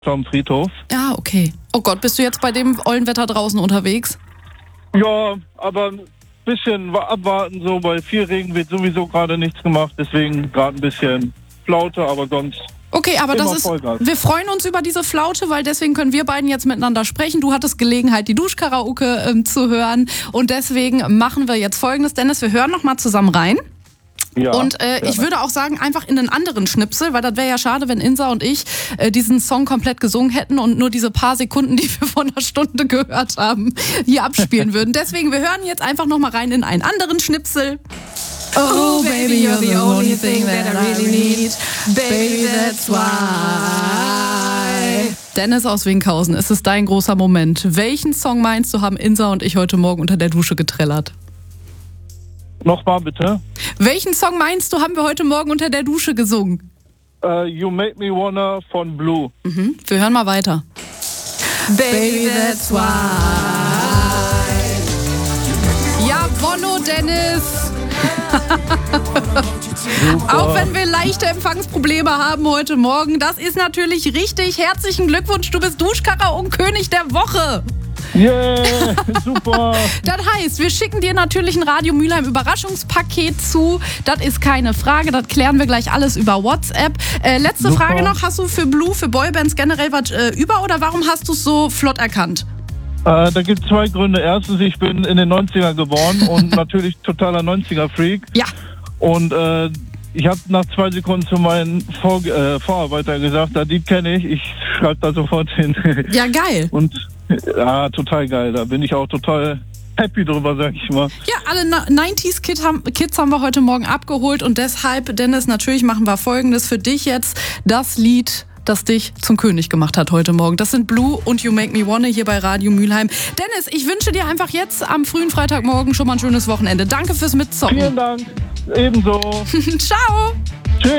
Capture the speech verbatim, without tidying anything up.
am Friedhof. Ja, okay. Oh Gott, bist du jetzt bei dem ollen Wetter draußen unterwegs? Ja, aber ein bisschen abwarten, so bei viel Regen wird sowieso gerade nichts gemacht, deswegen gerade ein bisschen Flaute, aber sonst Okay, aber immer das ist, Vollgas. wir freuen uns über diese Flaute, weil deswegen können wir beiden jetzt miteinander sprechen. Du hattest Gelegenheit, die Duschkaraoke ähm, zu hören und deswegen machen wir jetzt Folgendes. Dennis, wir hören nochmal zusammen rein. Ja, Und äh, ich würde auch sagen, einfach in einen anderen Schnipsel, weil das wäre ja schade, wenn Insa und ich äh, diesen Song komplett gesungen hätten und nur diese paar Sekunden, die wir vor einer Stunde gehört haben, hier abspielen würden. Deswegen, wir hören jetzt einfach nochmal rein in einen anderen Schnipsel. Oh, baby, you're the only thing that I really need. Baby, that's why. Dennis aus Winkhausen, es ist dein großer Moment. Welchen Song meinst du, haben Insa und ich heute Morgen unter der Dusche getrellert? Nochmal bitte. Welchen Song meinst du, haben wir heute Morgen unter der Dusche gesungen? Uh, You Make Me Wanna von Blue. Mhm. Wir hören mal weiter. Baby, that's why. Jawollo, Dennis. Auch wenn wir leichte Empfangsprobleme haben heute Morgen, das ist natürlich richtig. Herzlichen Glückwunsch, du bist Duschkaraoke-König der Woche. Yeah, super. Das heißt, wir schicken dir natürlich ein Radio Mülheim Überraschungspaket zu. Das ist keine Frage, das klären wir gleich alles über WhatsApp. Äh, letzte Super. Frage noch, hast du für Blue, für Boybands generell was äh, über oder warum hast du es so flott erkannt? Äh, da gibt es zwei Gründe. Erstens, ich bin in den neunziger geboren und natürlich totaler neunziger-Freak. Ja. Und äh, ich habe nach zwei Sekunden zu meinem Vor äh, Vorarbeiter gesagt, das Lied kenne ich, ich schreibe da sofort hin. Ja, geil. Und ja, total geil. Da bin ich auch total happy drüber, sag ich mal. Ja, alle neunziger-Kids haben, Kids haben wir heute Morgen abgeholt und deshalb, Dennis, natürlich machen wir Folgendes für dich jetzt. Das Lied, das dich zum König gemacht hat heute Morgen. Das sind Blue und You Make Me Wanna hier bei Radio Mülheim. Dennis, ich wünsche dir einfach jetzt am frühen Freitagmorgen schon mal ein schönes Wochenende. Danke fürs Mitzocken. Vielen Dank. Ebenso. Ciao.